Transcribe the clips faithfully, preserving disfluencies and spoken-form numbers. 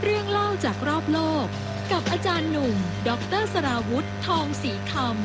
เรื่องเล่าจากรอบโลกกับอาจารย์หนุ่มดร.สราวุธทองศรีคำ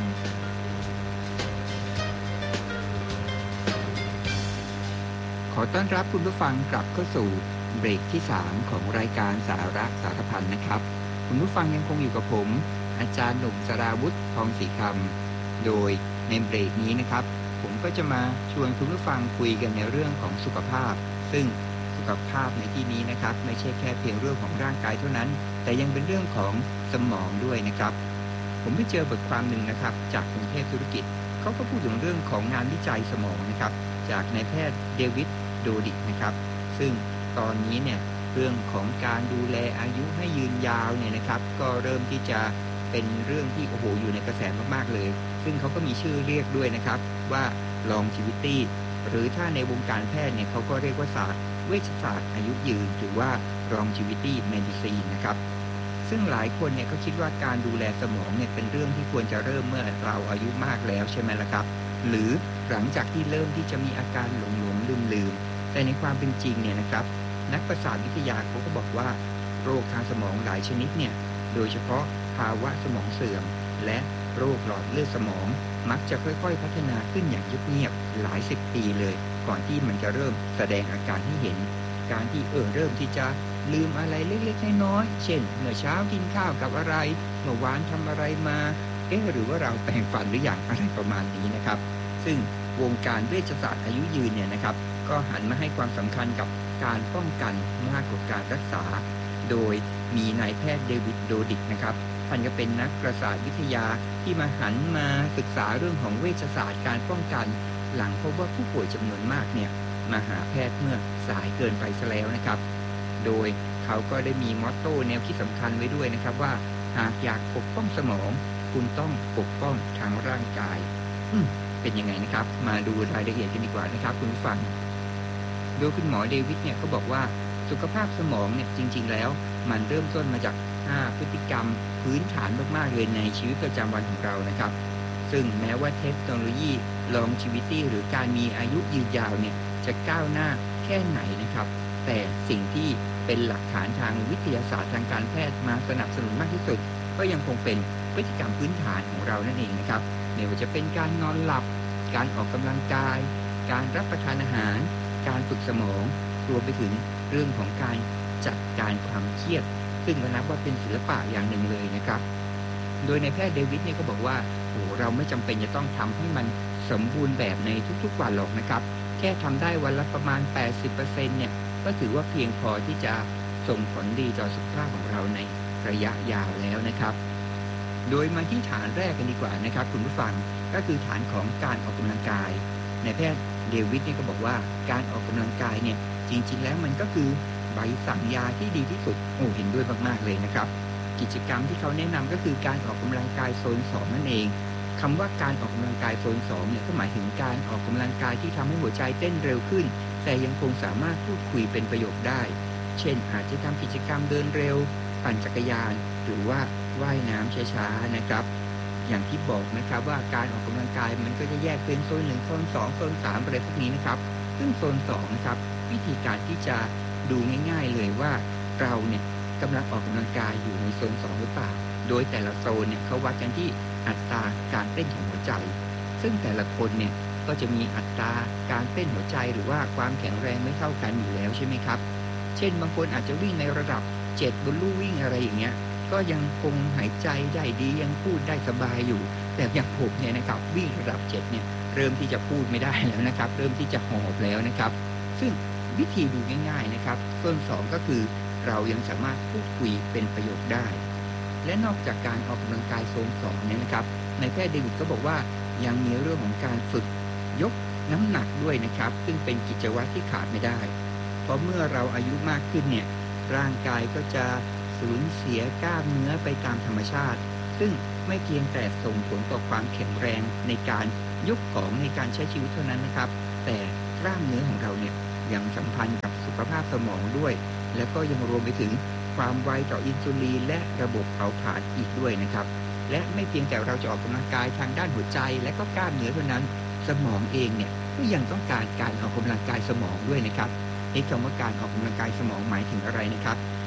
ขอต้อนรับคุณผู้ฟังกลับเข้าสู่เบรกที่สามของรายการสาระสารพันนะครับคุณผู้ฟังยังคงอยู่กับผมอาจารย์หนุ่มสราวุธทองศรีคำโดยในเบรกนี้นะครับผมก็จะมาชวนคุณผู้ฟังคุยกันในเรื่องของสุขภาพซึ่งสุขภาพในที่นี้นะครับไม่ใช่แค่เพียงเรื่องของร่างกายเท่านั้นแต่ยังเป็นเรื่องของสมองด้วยนะครับผมไปเจอบทความหนึ่งนะครับจากกรุงเทพธุรกิจเขาก็พูดถึงเรื่องของงานวิจัยสมองนะครับจากนายแพทย์เดวิดโดดิกนะครับซึ่งตอนนี้เนี่ยเรื่องของการดูแลอายุให้ยืนยาวเนี่ยนะครับก็เริ่มที่จะเป็นเรื่องที่โอ้โหอยู่ในกระแสมากๆเลยซึ่งเขาก็มีชื่อเรียกด้วยนะครับว่า longevity หรือถ้าในวงการแพทย์เนี่ยเขาก็เรียกว่าศาสตร์เวชศาสตร์อายุยืนหรือว่า longevity medicine นะครับซึ่งหลายคนเนี่ยก็คิดว่าการดูแลสมองเนี่ยเป็นเรื่องที่ควรจะเริ่มเมื่อเราอายุมากแล้วใช่ไหมล่ะครับหรือหลังจากที่เริ่มที่จะมีอาการหลงหลงลืมลืมแต่ในความเป็นจริงเนี่ยนะครับนักประสาทวิทยาเขาก็บอกว่าโรคทางสมองหลายชนิดเนี่ยโดยเฉพาะภาวะสมองเสื่อมและโรคหลอดเลือดสมองมักจะค่อยๆพัฒนาขึ้นอย่างเงียบๆหลายสิบปีเลยก่อนที่มันจะเริ่มแสดงอาการให้เห็นการที่เออเริ่มที่จะลืมอะไรเล็กๆน้อยๆเช่นเมื่อเช้ากินข้าวกับอะไรเมื่อวานทำอะไรมาเอ๊ะหรือว่าเราแปรงฟันหรืออย่างอะไรประมาณนี้นะครับซึ่งวงการเวชศาสตร์อายุยืนเนี่ยนะครับก็หันมาให้ความสำคัญกับการป้องกันมากกว่าการรักษาโดยมีนายแพทย์เดวิดโดดิกนะครับท่านก็เป็นนักประสาทวิทยาที่มาหันมาศึกษาเรื่องของเวชศาสตร์การป้องกันหลังพบว่าผู้ป่วยจำนวนมากเนี่ยมาหาแพทย์เมื่อสายเกินไปซะแล้วนะครับโดยเขาก็ได้มีมอตโต้แนวคิดสำคัญไว้ด้วยนะครับว่าหากอยากปกป้องสมองคุณต้องปกป้องทั้งร่างกายอืมเป็นยังไงนะครับมาดูรายละเอียดกันดีกว่านะครับคุณผู้ฟังโดยคุณหมอเดวิดเนี่ยเขาบอกว่าสุขภาพสมองเนี่ยจริงๆแล้วมันเริ่มต้นมาจากห้าพฤติกรรมพื้นฐานมากๆเลยในชีวิตประจำวันของเรานะครับซึ่งแม้ว่าเทคโนโลยี longevity หรือการมีอายุยืนยาวเนี่ยจะก้าวหน้าแค่ไหนนะครับแต่สิ่งที่เป็นหลักฐานทางวิทยาศาสตร์ทางการแพทย์มาสนับสนุนมากที่สุดก็ยังคงเป็นพฤติกรรมพื้นฐานของเรานั่นเองนะครับไม่ว่าจะเป็นการนอนหลับการออกกำลังกายการรับประทานอาหารการฝึกสมองรวมไปถึงเรื่องของการจัดการความเครียดซึ่งก็นับว่าเป็นศิลปะอย่างหนึ่งเลยนะครับโดยในแพทย์เดวิดเนี่ยก็บอกว่าโอ้เราไม่จำเป็นจะต้องทำให้มันสมบูรณ์แบบในทุกๆวันหรอกนะครับแค่ทำได้วันละประมาณ แปดสิบเปอร์เซ็นต์ เนี่ยก็ถือว่าเพียงพอที่จะส่งผลดีต่อสุขภาพของเราในระยะยาวแล้วนะครับโดยมาที่ฐานแรกกันดีกว่านะครับคุณผู้ฟังก็คือฐานของการออกกำลังกายในแพทย์เดวิดเนี่ยก็บอกว่าการออกกำลังกายเนี่ยจริงๆแล้วมันก็คือใบสั่งยาที่ดีที่สุดโอ้เห็นด้วยมากๆเลยนะครับกิจกรรมที่เขาแนะนำก็คือการออกกำลังกายโซนสองนั่นเองคำว่าการออกกำลังกายโซนสองเนี่ยก็หมายถึงการออกกำลังกายที่ทำให้หัวใจเต้นเร็วขึ้นแต่ยังคงสามารถพูดคุยเป็นประโยคได้เช่นอาจจะทำกิจกรรมเดินเร็วปั่นจักรยานหรือว่าว่ายน้ำช้าๆนะครับอย่างที่บอกนะครับว่าการออกกำลังกายมันก็จะแยกเป็นโซนหนึ่งโซนสองโซนสามอะไรพวกนี้นะครับซึ่งโซนสองนะครับวิธีการที่จะดูง่ายๆเลยว่าเราเนี่ยกำลังออกกำลังกายอยู่ในโซนสองหรือเปล่าโดยแต่ละโซนเนี่ยเขาวัดกันที่อัตราการเต้นของหัวใจซึ่งแต่ละคนเนี่ยก็จะมีอัตราการเต้นหัวใจหรือว่าความแข็งแรงไม่เท่ากันอยู่แล้วใช่ไหมครับเช่นบางคนอาจจะวิ่งในระดับเจ็ดบนลู่วิ่งอะไรอย่างเงี้ยก็ยังคงหายใจได้ดียังพูดได้สบายอยู่แต่อย่างผมเนี่ยนะครับวิ่งระดับเจ็ดเนี่ยเริ่มที่จะพูดไม่ได้แล้วนะครับเริ่มที่จะหอบแล้วนะครับซึ่งวิธีดูง่ายๆนะครับส่วนสองก็คือเรายังสามารถพูดคุยเป็นประโยคได้และนอกจากการออกกำลังกายโซนสองเนี่ยนะครับนายแพทย์เดวิดก็บอกว่ายังมีเรื่องของการฝึกยกน้ำหนักด้วยนะครับซึ่งเป็นกิจวัตรที่ขาดไม่ได้เพราะเมื่อเราอายุมากขึ้นเนี่ยร่างกายก็จะสูญเสียกล้ามเนื้อไปตามธรรมชาติซึ่งไม่เพียงแต่ส่งผลต่อความแข็งแรงในการยกของในการใช้ชีวิตเท่านั้นนะครับแต่กล้ามเนื้อของเราเนี่ยยังสัมพันธ์กับสุขภาพสมองด้วยและก็ยังรวมไปถึงความไวต่ออินซูลินและระบบเผาผลาญอีกด้วยนะครับและไม่เพียงแต่เราจะออกกำลังกายทางด้านหัวใจและก็กล้ามเนื้อเท่านั้นสมองเองเนี่ยก็ยังต้องการการออกกำลังกายสมองด้วยนะครับในคำว่าการออกกำลังกายสมองหมายถึงอะไรนะครับ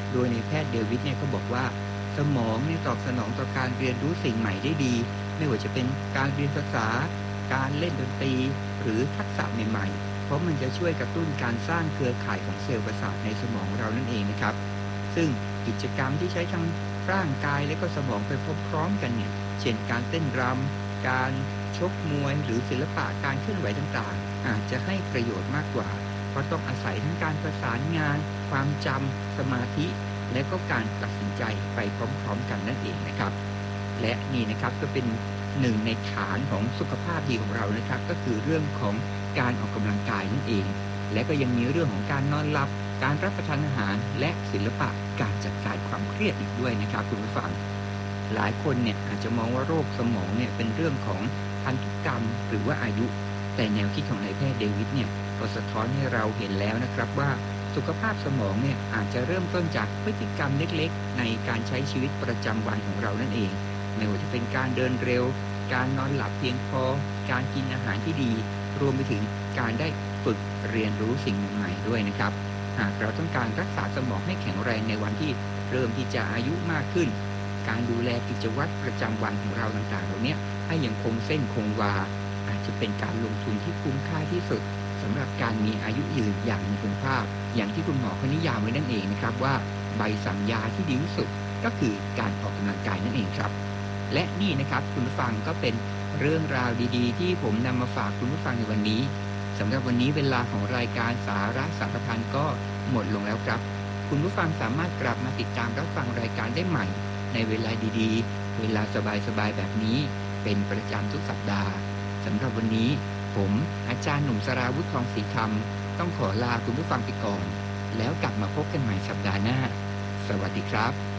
โดยในแพทย์เดวิดเนี่ยก็บอกว่าสมองเนี่ยตอบสนองต่อการเรียนรู้สิ่งใหม่ได้ดีไม่ว่าจะเป็นการเรียนภาษาการเล่นดนตรีหรือทักษะใหม่ๆเพราะมันจะช่วยกระตุ้นการสร้างเครือข่ายของเซลล์ประสาทในสมองเรานั่นเองนะครับซึ่งกิจกรรมที่ใช้ทั้งร่างกายและก็สมองไปพร้อมๆกันเนี่ยเช่นการเต้นรำการชกมวยหรือศิลปะการเคลื่อนไหวต่างๆอาจจะให้ประโยชน์มากกว่าเพราะต้องอาศัยทั้งการประสานงานความจำสมาธิและก็การตัดสินใจไปพร้อมๆกันนั่นเองนะครับและนี่นะครับก็เป็นหนึ่งในฐานของสุขภาพดีของเรานะครับก็คือเรื่องของการออกกำลังกายนั่นเองและก็ยังมีเรื่องของการนอนหลับการรับประทานอาหารและศิลปะการจัดการความเครียดอีกด้วยนะครับคุณผู้ฟังหลายคนเนี่ยอาจจะมองว่าโรคสมองเนี่ยเป็นเรื่องของพันธุกรรมหรือว่าอายุแต่แนวคิดของนายแพทย์เดวิดเนี่ยก็สะท้อนให้เราเห็นแล้วนะครับว่าสุขภาพสมองเนี่ยอาจจะเริ่มต้นจากพฤติกรรมเล็กๆในการใช้ชีวิตประจำวันของเรานั่นเองไม่ว่าจะเป็นการเดินเร็วการนอนหลับเพียงพอการกินอาหารที่ดีรวมไปถึงการได้ฝึกเรียนรู้สิ่งใหม่ๆด้วยนะครับหากเราต้องการรักษาสมองให้แข็งแรงในวันที่เริ่มที่จะอายุมากขึ้นการดูแลกิจวัตรประจำวันของเราต่างๆเหล่านี้ให้ยังคงเส้นคงวาอาจจะเป็นการลงทุนที่คุ้มค่าที่สุดสำหรับการมีอายุยืนอย่างมีคุณภาพอย่างที่คุณหมอเขานิยามไว้นั่นเองนะครับว่าใบสั่งยาที่ดีที่สุดก็คือการออกกำลังกายนั่นเองครับและนี่นะครับคุณผู้ฟังก็เป็นเรื่องราวดีๆที่ผมนำมาฝากคุณผู้ฟังในวันนี้สำหรับวันนี้เวลาของรายการสาระสารพันก็หมดลงแล้วครับคุณผู้ฟังสามารถกลับมาติดตามรับฟังรายการได้ใหม่ในเวลาดีๆเวลาสบายๆแบบนี้เป็นประจำทุกสัปดาห์สำหรับวันนี้ผมอาจารย์หนุ่มสราวุธทองศรีคำต้องขอลาคุณผู้ฟังไปก่อนแล้วกลับมาพบกันใหม่สัปดาห์หน้าสวัสดีครับ